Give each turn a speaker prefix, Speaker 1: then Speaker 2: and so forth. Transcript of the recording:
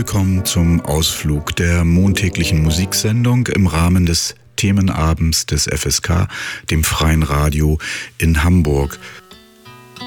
Speaker 1: willkommen zum Ausflug der montäglichen Musiksendung im Rahmen des Themenabends des FSK, dem Freien Radio in Hamburg.